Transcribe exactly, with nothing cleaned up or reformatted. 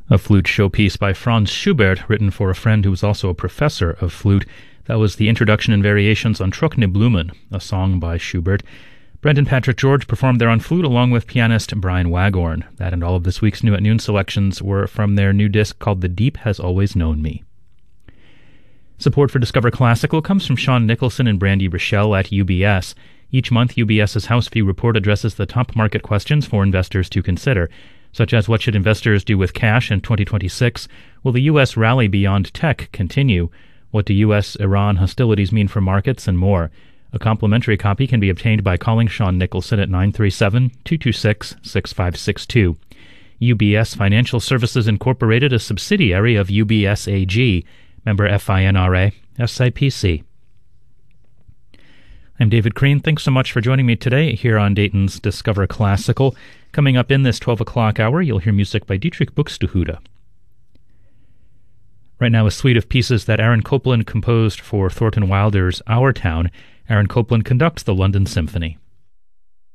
A flute showpiece by Franz Schubert, written for a friend who was also a professor of flute. That was the introduction and variations on Trockene Blumen, a song by Schubert. Brendan Patrick George performed there on flute along with pianist Brian Wagorn. That and all of this week's New at Noon selections were from their new disc called The Deep Has Always Known Me. Support for Discover Classical comes from Sean Nicholson and Brandy Rochelle at U B S. Each month, UBS's House View report addresses the top market questions for investors to consider, such as what should investors do with cash in twenty twenty-six? Will the U S rally beyond tech continue? What do U S Iran hostilities mean for markets? And more. A complimentary copy can be obtained by calling Sean Nicholson at nine three seven, two two six, six five six two. U B S Financial Services Incorporated, a subsidiary of U B S A G, member FINRA, S I P C. I'm David Crean. Thanks so much for joining me today here on Dayton's Discover Classical. Coming up in this twelve o'clock hour, you'll hear music by Dietrich Buxtehude. Right now, a suite of pieces that Aaron Copland composed for Thornton Wilder's Our Town. Aaron Copland conducts the London Symphony.